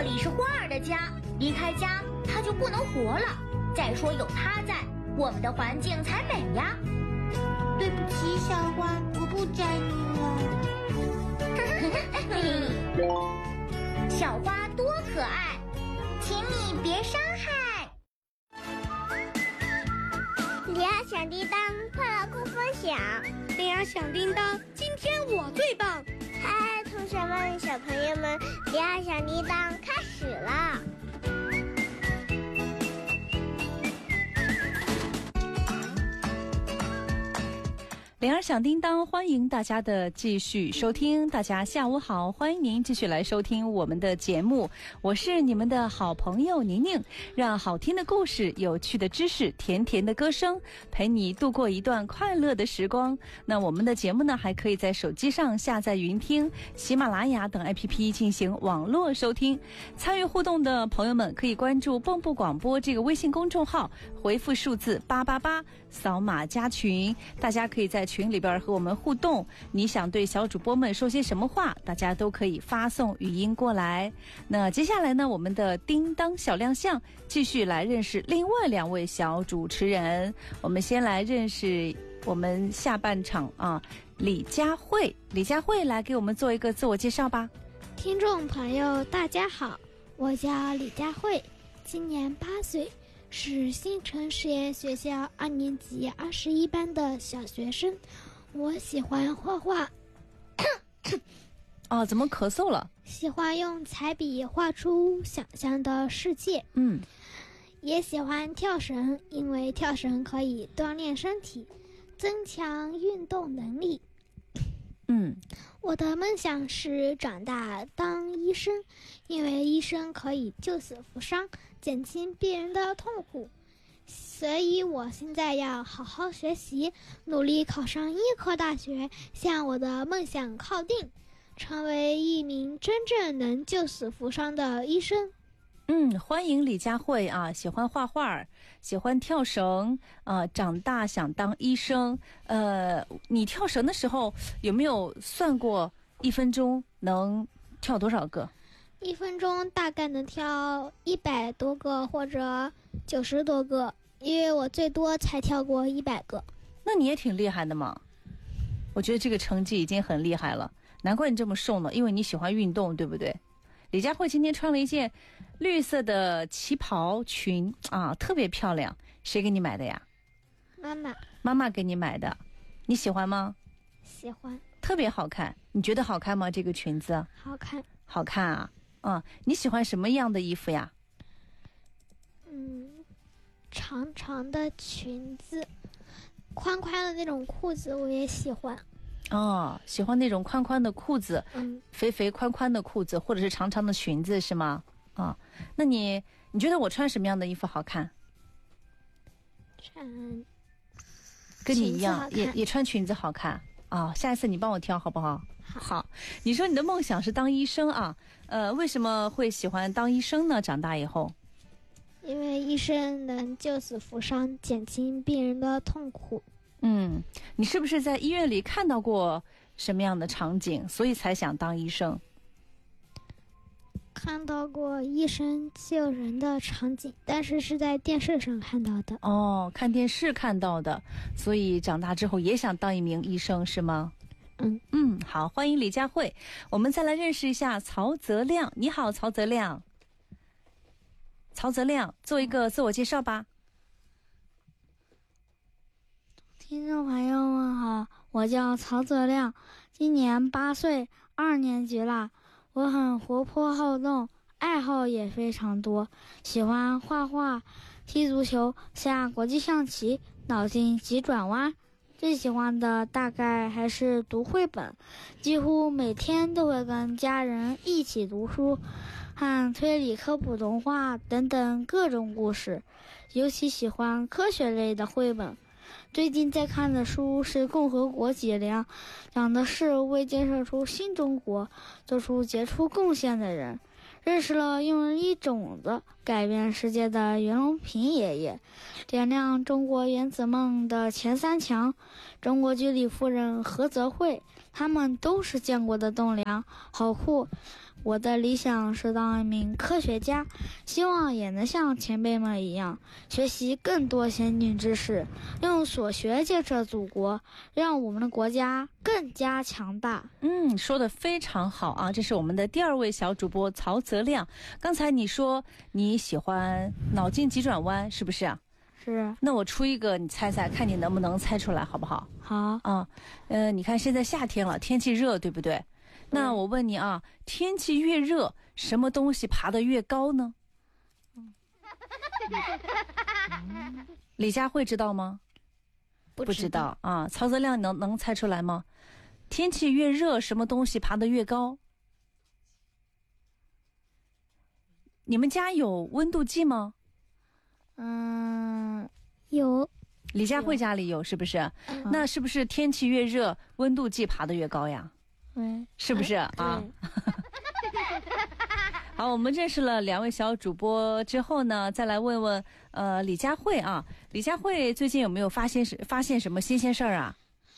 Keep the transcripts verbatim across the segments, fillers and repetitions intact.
里是花儿的家，离开家它就不能活了。再说有它在，我们的环境才美呀。 对不起，小花，我不摘你了。小花多可爱，请你别伤害。 铃儿响叮当，快乐空分享。 铃儿响叮当，今天我最棒。 嗨，同学们，小朋友们，铃儿响叮当开始了。 铃儿响叮当，欢迎大家的继续收听。大家下午好，欢迎您继续来收听我们的节目，我是你们的好朋友宁宁，让好听的故事、有趣的知识、甜甜的歌声陪你度过一段快乐的时光。那我们的节目呢，还可以在手机上下载云听、喜马拉雅等 A P P 进行网络收听。参与互动的朋友们可以关注蹦蹦广播这个微信公众号，回复数字八八八，扫码加群。大家可以在群里边和我们互动，你想对小主播们说些什么话，大家都可以发送语音过来。那接下来呢，我们的叮当小亮相继续来认识另外两位小主持人。我们先来认识我们下半场啊，李佳慧。李佳慧来给我们做一个自我介绍吧。 听众朋友大家好，我叫李佳慧，今年八岁，是新城实验学校二年级二十一班的小学生。我喜欢画画。 哦，怎么咳嗽了？ 喜欢用彩笔画出想象的世界。 嗯， 也喜欢跳绳，因为跳绳可以锻炼身体，增强运动能力。 嗯， 我的梦想是长大当医生，因为医生可以救死扶伤，减轻病人的痛苦。所以我现在要好好学习，努力考上医科大学，向我的梦想靠近，成为一名真正能救死扶伤的医生。 嗯，欢迎李佳慧啊，喜欢画画，喜欢跳绳啊，长大想当医生。呃，你跳绳的时候有没有算过一分钟能跳多少个？ 一分钟大概能跳一百多个或者九十多个，因为我最多才跳过一百个。 那你也挺厉害的嘛，我觉得这个成绩已经很厉害了，难怪你这么瘦呢，因为你喜欢运动，对不对？李佳慧今天穿了一件绿色的旗袍裙啊，特别漂亮。谁给你买的呀？ 妈妈。 妈妈给你买的，你喜欢吗？ 喜欢。 特别好看。你觉得好看吗？这个裙子？ 好看。 好看啊。嗯，你喜欢什么样的衣服呀？ 嗯，长长的裙子，宽宽的那种裤子我也喜欢。 哦，喜欢那种宽宽的裤子， 嗯， 肥肥宽宽的裤子，或者是长长的裙子，是吗？啊、哦，那你你觉得我穿什么样的衣服好看？ 穿跟你一样，也也穿裙子好看啊、哦！下一次你帮我挑好不好？ 好。 好，你说你的梦想是当医生啊？呃，为什么会喜欢当医生呢？长大以后？ 因为医生能救死扶伤，减轻病人的痛苦。 嗯，你是不是在医院里看到过什么样的场景，所以才想当医生？ 看到过医生救人的场景，但是是在电视上看到的。 哦，看电视看到的，所以长大之后也想当一名医生，是吗？ 嗯嗯，好，欢迎李佳慧。我们再来认识一下曹泽亮。你好，曹泽亮。曹泽亮，做一个自我介绍吧。 听众朋友们好，我叫曹泽亮，今年八岁，二年级啦。我很活泼好动，爱好也非常多，喜欢画画、踢足球、下国际象棋、脑筋急转弯。最喜欢的大概还是读绘本，几乎每天都会跟家人一起读书，和推理科普童话等等各种故事，尤其喜欢科学类的绘本。最近在看的书是《共和国脊梁》，讲的是为建设出新中国做出杰出贡献的人。认识了用一种子改变世界的袁隆平爷爷，点亮中国原子梦的前三强。中国居里夫人何泽慧它们都是见过的栋梁，好酷！我的理想是当一名科学家，希望也能像前辈们一样，学习更多先进知识，用所学建设祖国，让我们的国家更加强大。 嗯，说得非常好啊！这是我们的第二位小主播曹泽亮。刚才你说你喜欢脑筋急转弯，是不是啊？ 是。 那我出一个，你猜猜，看你能不能猜出来，好不好？ 好啊，呃，你看现在夏天了，天气热，对不对？那我问你啊，天气越热，什么东西爬得越高呢？嗯、李佳慧知道吗？ 不知道啊。曹泽亮能能猜出来吗？天气越热，什么东西爬得越高？你们家有温度计吗？ 嗯， 有。 李佳慧家里有，是不是？嗯、那是不是天气越热，温度计爬得越高呀？ 对， 是不是啊？好，我们认识了两位小主播之后呢，再来问问呃李佳慧啊，李佳慧最近有没有发现发现什么新鲜事儿啊？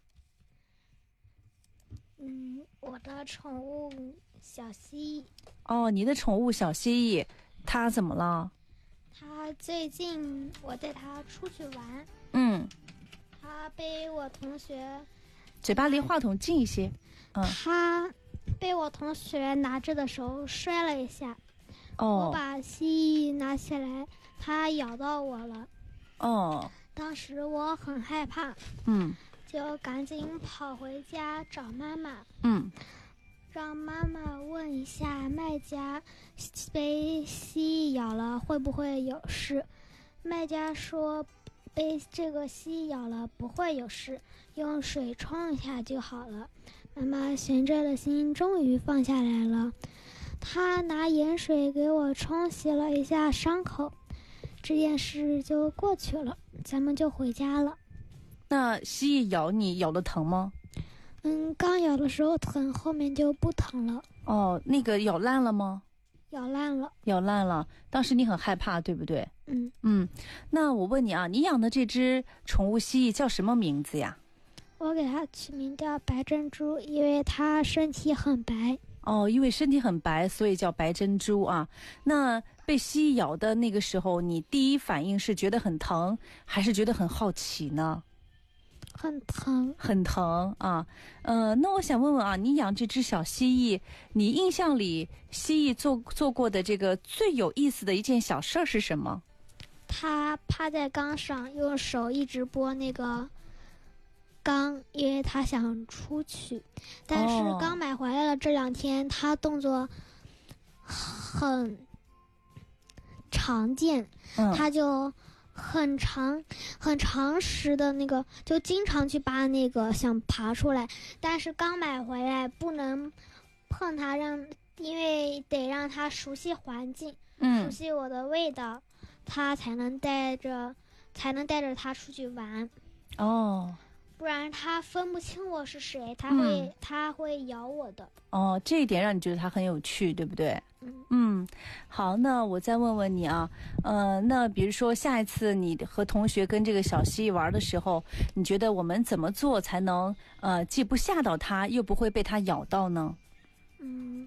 嗯，我的宠物小蜥蜴。 哦，你的宠物小蜥蜴，它怎么了？ 它最近我带它出去玩， 嗯， 它被我同学， 嘴巴离话筒近一些。嗯， 它被我同学拿着的时候摔了一下， 哦， 我把蜥蜴拿起来，它咬到我了。 哦， 当时我很害怕， 嗯， 就赶紧跑回家找妈妈， 嗯， 让妈妈问一下卖家被蜥蜴咬了会不会有事。卖家说被这个蜥蜴咬了不会有事，用水冲一下就好了。妈妈悬着的心终于放下来了，她拿盐水给我冲洗了一下伤口，这件事就过去了，咱们就回家了。 那蜥蜴咬你咬得疼吗？ 嗯，刚咬的时候疼，后面就不疼了。 哦，那个咬烂了吗？ 咬烂了。 咬烂了，当时你很害怕，对不对？ 嗯嗯，那我问你啊，你养的这只宠物蜥蜴叫什么名字呀？ 我给它取名叫白珍珠，因为它身体很白。 哦，因为身体很白，所以叫白珍珠啊。那被蜥蜴咬的那个时候，你第一反应是觉得很疼，还是觉得很好奇呢？ 很疼， 很疼啊。呃，那我想问问啊，你养这只小蜥蜴，你印象里蜥蜴做做过的这个最有意思的一件小事儿是什么？ 它趴在缸上，用手一直拨那个缸，因为他想出去，但是刚买回来了这两天，他动作很常见， 嗯、 他就很长很长时的那个，就经常去扒那个想爬出来，但是刚买回来不能碰它，让因为得让它熟悉环境， 嗯、 熟悉我的味道，它才能带着才能带着它出去玩。 哦。 不然它分不清我是谁，它会、嗯、它会咬我的。 哦，这一点让你觉得它很有趣，对不对？ 嗯嗯，好，那我再问问你啊，呃，那比如说下一次你和同学跟这个小蜥蜴玩的时候，你觉得我们怎么做才能呃既不吓到它，又不会被它咬到呢？ 嗯，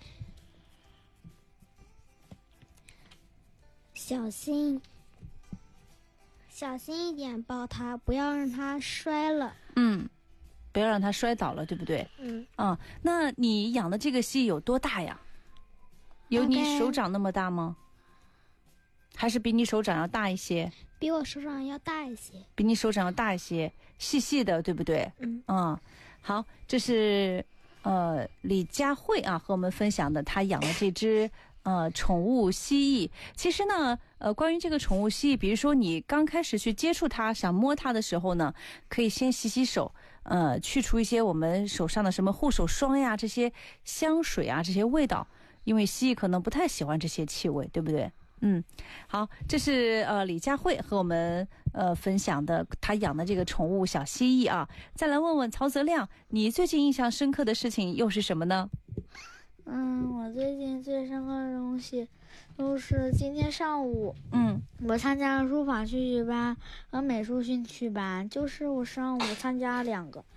小心。小心一点抱它，不要让它摔了。 嗯，不要让它摔倒了，对不对？ 嗯。 啊，那你养的这个蜥蜴有多大呀？有你手掌那么大吗？还是比你手掌要大一些？ 比我手掌要大一些。 比你手掌要大一些，细细的，对不对？ 嗯。 啊，好，这是呃李佳慧啊和我们分享的，她养的这只。呃，宠物蜥蜴，其实呢，呃，关于这个宠物蜥蜴，比如说你刚开始去接触它、想摸它的时候呢，可以先洗洗手，呃，去除一些我们手上的什么护手霜呀、这些香水啊、这些味道，因为蜥蜴可能不太喜欢这些气味，对不对？嗯，好，这是呃李佳慧和我们呃分享的她养的这个宠物小蜥蜴啊。再来问问曹泽亮，你最近印象深刻的事情又是什么呢？ 嗯，我最近最深刻的东西就是今天上午， 嗯， 我参加了书法兴趣班和美术兴趣班，就是我上午参加了两个。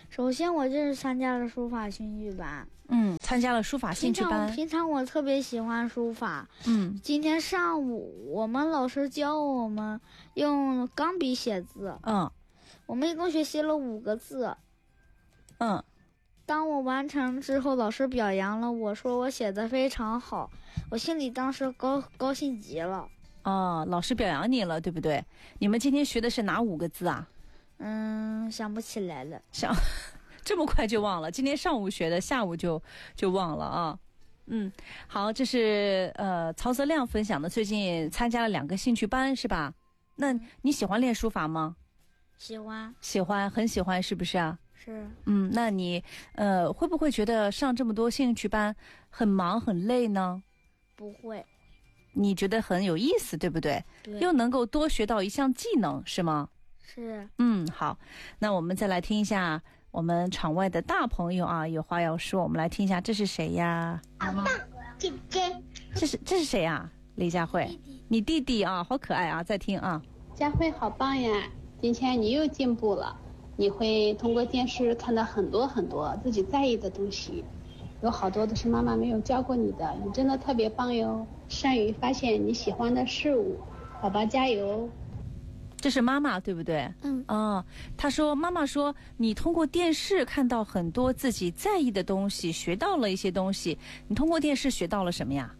首先我就是参加了书法兴趣班。 嗯，参加了书法兴趣班。 平常平常我特别喜欢书法。 嗯， 今天上午我们老师教我们用钢笔写字。 嗯， 我们一共学习了五个字。 嗯， 当我完成之后，老师表扬了我，说我写得非常好，我心里当时高高兴极了。 哦，老师表扬你了，对不对？你们今天学的是哪五个字啊？ 嗯，想不起来了。 想。这么快就忘了？今天上午学的，下午就就忘了啊。嗯，好，这是呃曹泽亮分享的，最近参加了两个兴趣班是吧？那你喜欢练书法吗？ 喜欢， 喜欢，很喜欢，是不是啊？ 是。 嗯，那你呃会不会觉得上这么多兴趣班很忙很累呢？ 不会。 你觉得很有意思，对不对？ 对。 又能够多学到一项技能，是吗？ 是。 嗯，好，那我们再来听一下。我们场外的大朋友啊，有话要说，我们来听一下，这是谁呀？ 好棒，姐姐。 这是这是谁啊？李佳慧，弟弟你弟弟啊，好可爱啊！再听啊， 佳慧好棒呀！今天你又进步了，你会通过电视看到很多很多自己在意的东西，有好多都是妈妈没有教过你的，你真的特别棒哟！善于发现你喜欢的事物，宝宝加油！ 这是妈妈对不对？ 嗯。 哦，她说妈妈说你通过电视看到很多自己在意的东西，学到了一些东西。你通过电视学到了什么呀？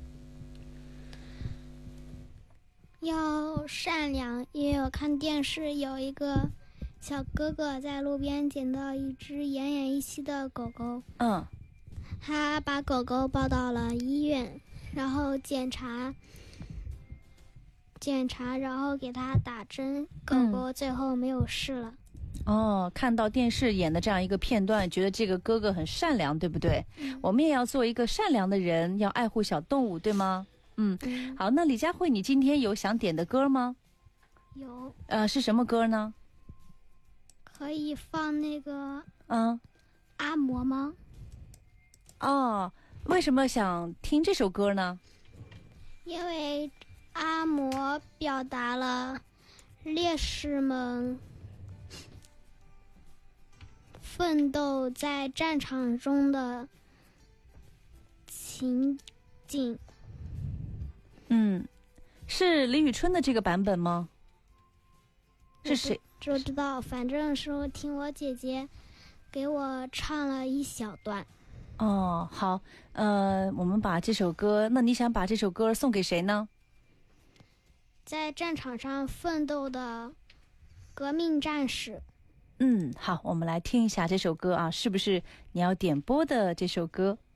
要善良，因为我看电视有一个小哥哥在路边捡到一只奄奄一息的狗狗。 嗯。 他把狗狗抱到了医院，然后检查。检查，然后给他打针，狗狗最后没有事了。 嗯、哦，看到电视演的这样一个片段，觉得这个哥哥很善良，对不对？ 嗯、 我们也要做一个善良的人，要爱护小动物，对吗？嗯， 嗯好，那李佳慧，你今天有想点的歌吗？ 有。 呃，是什么歌呢？ 可以放那个嗯， 阿嬷吗？ 哦，为什么想听这首歌呢？ 因为阿嬷表达了烈士们奋斗在战场中的情景。 嗯，是李宇春的这个版本吗？是谁？ 不知道，反正是我听我姐姐给我唱了一小段。 哦，好，呃，我们把这首歌，那你想把这首歌送给谁呢？ 在战场上奋斗的革命战士。 嗯，好，我们来听一下这首歌啊，是不是你要点播的这首歌？